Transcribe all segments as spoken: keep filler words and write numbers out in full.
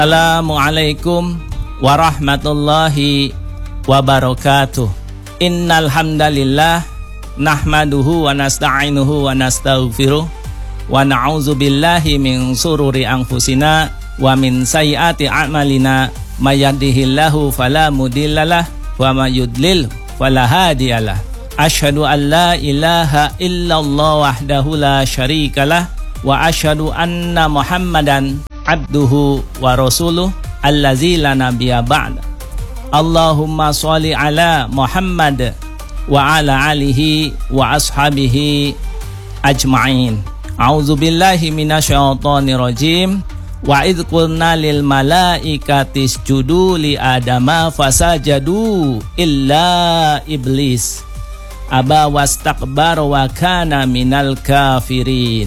Assalamualaikum warahmatullahi wabarakatuh. Innal hamdalillah nahmaduhu wa nasta'inuhu wa nastaghfiruh wa na'udzu billahi min sururi anfusina wa min sayyiati a'malina may yahdihillahu fala mudhillalah wa may yudlil fala hadiyalah. Asyhadu an la ilaha illallah wahdahu la syarikalah wa asyhadu anna Muhammadan abduhu wa rasuluh allazi la nabiyya ba'da. Allahumma sholli ala Muhammad wa ala alihi wa ashabihi ajma'in. A'udzu billahi minasyaitonir rajim. Wa idz qulna lil malaikati isjudu li adama fasajadu illa iblis aba wastakbara wa kana minal kafirin.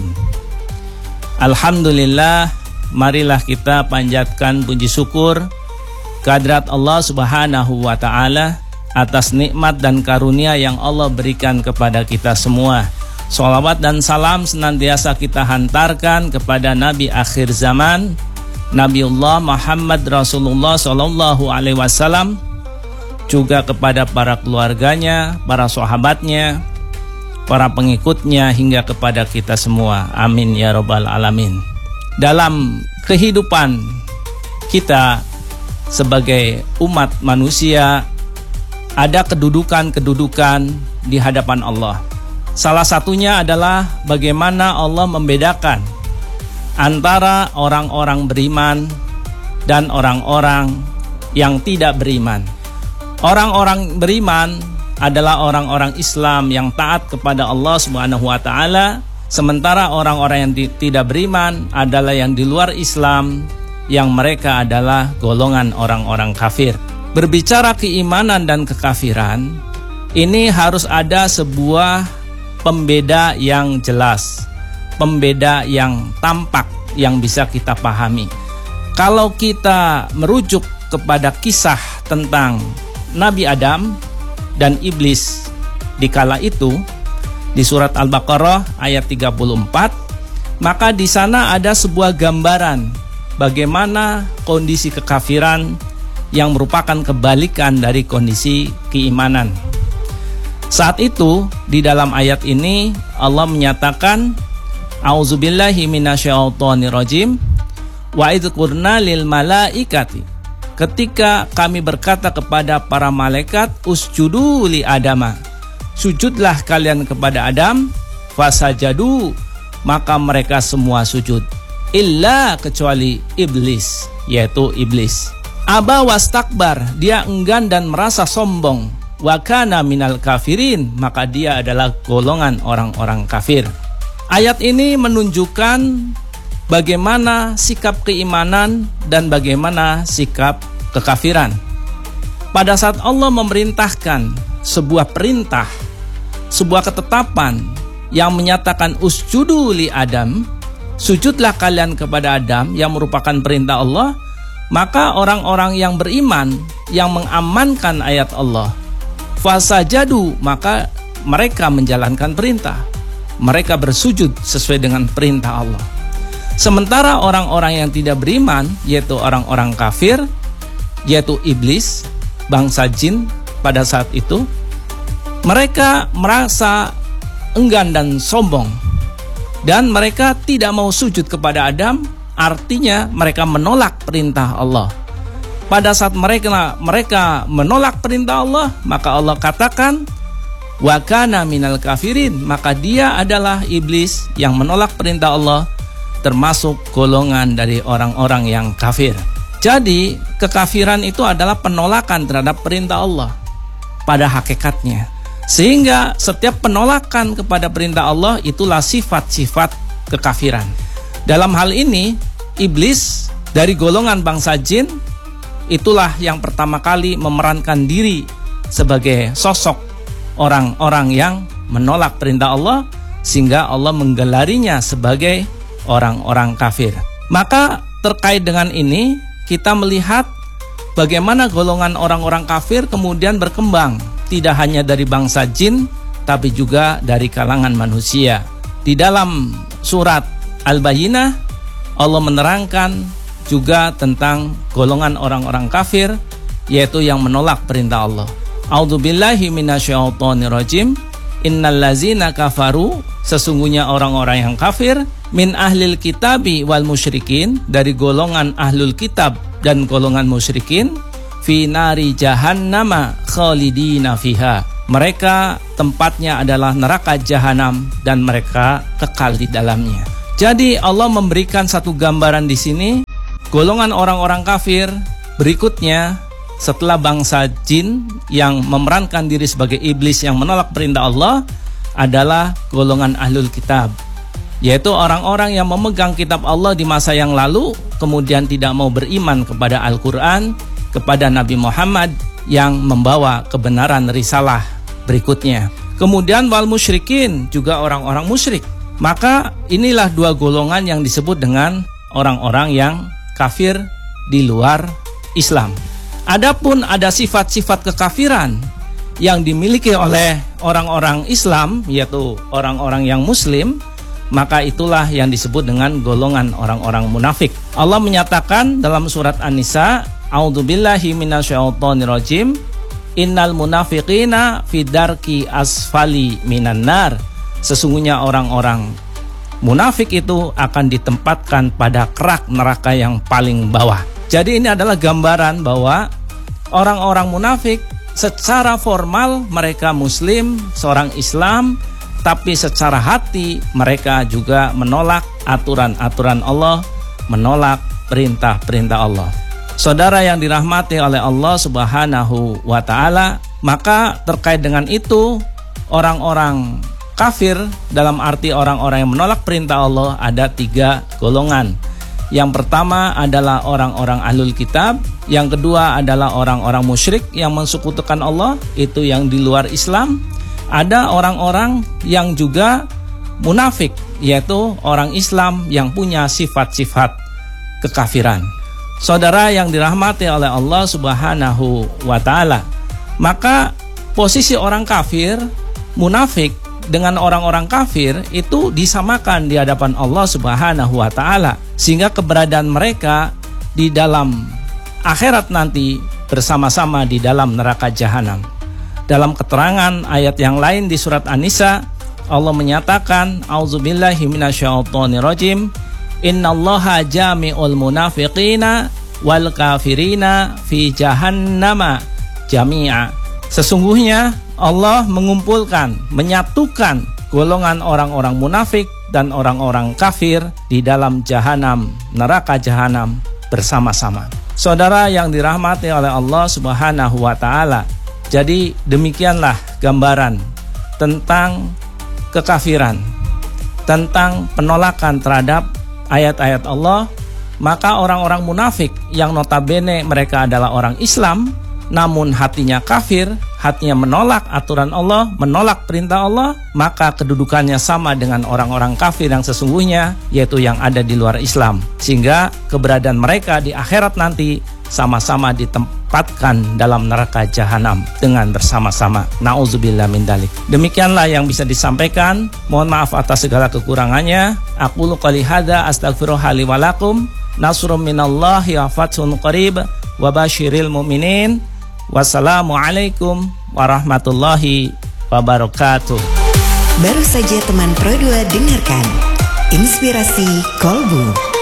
Alhamdulillah, marilah kita panjatkan puji syukur kehadirat Allah Subhanahu wa ta'ala atas nikmat dan karunia yang Allah berikan kepada kita semua. Sholawat dan salam senantiasa kita hantarkan kepada Nabi akhir zaman, Nabiullah Muhammad Rasulullah Sallallahu Alaihi Wasallam, juga kepada para keluarganya, para sahabatnya, para pengikutnya, hingga kepada kita semua. Amin ya rabbal alamin. Dalam kehidupan kita sebagai umat manusia, ada kedudukan-kedudukan di hadapan Allah. Salah satunya adalah bagaimana Allah membedakan antara orang-orang beriman dan orang-orang yang tidak beriman. Orang-orang beriman adalah orang-orang Islam yang taat kepada Allah Subhanahu wa ta'ala, sementara orang-orang yang di, tidak beriman adalah yang di luar Islam, yang mereka adalah golongan orang-orang kafir. Berbicara keimanan dan kekafiran, ini harus ada sebuah pembeda yang jelas, pembeda yang tampak, yang bisa kita pahami. Kalau kita merujuk kepada kisah tentang Nabi Adam dan iblis di kala itu di surat Al-Baqarah ayat tiga puluh empat, maka di sana ada sebuah gambaran bagaimana kondisi kekafiran yang merupakan kebalikan dari kondisi keimanan. Saat itu di dalam ayat ini Allah menyatakan, A'udzubillahi minasyaitonirrajim, wa idz qulna lil malaikati, ketika kami berkata kepada para malaikat, usjudu li adama, sujudlah kalian kepada Adam, fasajadu, maka mereka semua sujud, illa, kecuali iblis, yaitu iblis. Aba wastakbar, dia enggan dan merasa sombong, wa kana minal kafirin, maka dia adalah golongan orang-orang kafir. Ayat ini menunjukkan bagaimana sikap keimanan dan bagaimana sikap kekafiran. Pada saat Allah memerintahkan sebuah perintah, sebuah ketetapan yang menyatakan usjudu li Adam, sujudlah kalian kepada Adam, yang merupakan perintah Allah, maka orang-orang yang beriman yang mengamankan ayat Allah, fasajadu, maka mereka menjalankan perintah, mereka bersujud sesuai dengan perintah Allah. Sementara orang-orang yang tidak beriman, yaitu orang-orang kafir, yaitu iblis, bangsa jin pada saat itu, mereka merasa enggan dan sombong, dan mereka tidak mau sujud kepada Adam, artinya mereka menolak perintah Allah. Pada saat mereka mereka menolak perintah Allah, maka Allah katakan, wa kana minal kafirin, maka dia adalah iblis yang menolak perintah Allah, termasuk golongan dari orang-orang yang kafir. Jadi kekafiran itu adalah penolakan terhadap perintah Allah pada hakikatnya. Sehingga setiap penolakan kepada perintah Allah itulah sifat-sifat kekafiran. Dalam hal ini iblis dari golongan bangsa jin itulah yang pertama kali memerankan diri sebagai sosok orang-orang yang menolak perintah Allah, sehingga Allah menggelarinya sebagai orang-orang kafir. Maka terkait dengan ini kita melihat bagaimana golongan orang-orang kafir kemudian berkembang, tidak hanya dari bangsa jin tapi juga dari kalangan manusia. Di dalam surat Al-Bayyinah Allah menerangkan juga tentang golongan orang-orang kafir, yaitu yang menolak perintah Allah. A'udzubillahi minasyaitonirrajim. Innal ladzina kafaru, sesungguhnya orang-orang yang kafir, min ahlil kitabi wal musyrikin, dari golongan ahlul kitab dan golongan musyrikin, fi nari jahannama khalidina fiha. Mereka tempatnya adalah neraka jahanam dan mereka kekal di dalamnya. Jadi Allah memberikan satu gambaran di sini, golongan orang-orang kafir berikutnya setelah bangsa jin yang memerankan diri sebagai iblis yang menolak perintah Allah adalah golongan ahlul kitab, yaitu orang-orang yang memegang kitab Allah di masa yang lalu kemudian tidak mau beriman kepada Al-Quran, kepada Nabi Muhammad yang membawa kebenaran risalah berikutnya. Kemudian wal musyrikin, juga orang-orang musyrik. Maka inilah dua golongan yang disebut dengan orang-orang yang kafir di luar Islam. Adapun ada sifat-sifat kekafiran yang dimiliki oleh orang-orang Islam, yaitu orang-orang yang muslim, maka itulah yang disebut dengan golongan orang-orang munafik. Allah menyatakan dalam surat An-Nisa, A'udzubillahi minasyaitonirrajim, innal munafiqina fi darki asfali minan nar. Sesungguhnya orang-orang munafik itu akan ditempatkan pada kerak neraka yang paling bawah. Jadi ini adalah gambaran bahwa orang-orang munafik secara formal mereka muslim, seorang Islam, tapi secara hati mereka juga menolak aturan-aturan Allah, menolak perintah-perintah Allah. Saudara yang dirahmati oleh Allah Subhanahu wa ta'ala, maka terkait dengan itu orang-orang kafir dalam arti orang-orang yang menolak perintah Allah ada tiga golongan. Yang pertama adalah orang-orang ahlul kitab, yang kedua adalah orang-orang musyrik yang mensekutukan Allah, itu yang di luar Islam. Ada orang-orang yang juga munafik, yaitu orang Islam yang punya sifat-sifat kekafiran. Saudara yang dirahmati oleh Allah Subhanahu wa ta'ala, maka posisi orang kafir, munafik dengan orang-orang kafir itu disamakan di hadapan Allah Subhanahu wa ta'ala, sehingga keberadaan mereka di dalam akhirat nanti bersama-sama di dalam neraka jahanam. Dalam keterangan ayat yang lain di surat An-Nisa, Allah menyatakan, A'udzubillahi minasyaitonirrajim, innallaha jami'ul munafiqina wal kafirina fi jahannama jami'a. Sesungguhnya Allah mengumpulkan, menyatukan golongan orang-orang munafik dan orang-orang kafir di dalam jahanam, neraka jahanam bersama-sama. Saudara yang dirahmati oleh Allah Subhanahu wa ta'ala, jadi demikianlah gambaran tentang kekafiran, tentang penolakan terhadap ayat-ayat Allah. Maka orang-orang munafik yang notabene mereka adalah orang Islam, namun hatinya kafir, hatinya menolak aturan Allah, menolak perintah Allah, maka kedudukannya sama dengan orang-orang kafir yang sesungguhnya, yaitu yang ada di luar Islam. Sehingga keberadaan mereka di akhirat nanti sama-sama ditempatkan dalam neraka jahanam dengan bersama-sama. Na'udzubillah min dalik. Demikianlah yang bisa disampaikan. Mohon maaf atas segala kekurangannya. Aqulu qouli hadza astaghfirullaha li wa lakum. Nasrun minallahi wa fathun qarib wa basyiril mu'minin. Wassalamualaikum warahmatullahi wabarakatuh. Baru saja teman Pro dua dengarkan Inspirasi Kolbu.